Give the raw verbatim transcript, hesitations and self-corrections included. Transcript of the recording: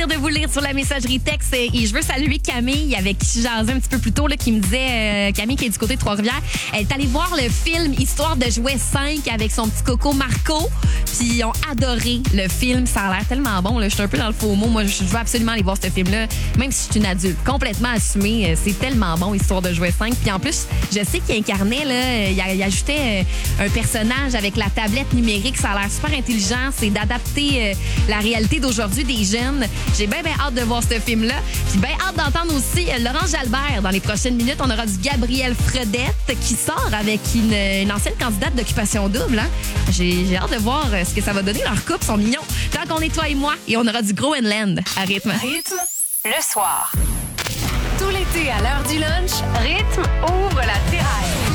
de vous lire sur la messagerie texte et je veux saluer Camille avec qui je jasais un petit peu plus tôt là, qui me disait, euh, Camille qui est du côté de Trois-Rivières, elle est allée voir le film Histoire de jouet cinq avec son petit coco Marco, puis ils ont adoré le film, ça a l'air tellement bon, là. Je suis un peu dans le faux mot, moi je veux absolument aller voir ce film-là, même si je suis une adulte, complètement assumée, c'est tellement bon Histoire de jouet cinq, puis en plus je sais qu'il incarnait, là, il, il ajoutait un personnage avec la tablette numérique, ça a l'air super intelligent, c'est d'adapter euh, la réalité d'aujourd'hui des jeunes. J'ai bien, bien hâte de voir ce film-là. Puis bien hâte d'entendre aussi Laurent Jalbert. Dans les prochaines minutes, on aura du Gabriel Fredette qui sort avec une, une ancienne candidate d'Occupation Double. Hein? J'ai, j'ai hâte de voir ce que ça va donner. Leur couple sont mignons. Tant qu'on est toi et moi, et on aura du Groenland à rythme. Rythme, le soir. Tout l'été à l'heure du lunch, Rythme ouvre la terrasse.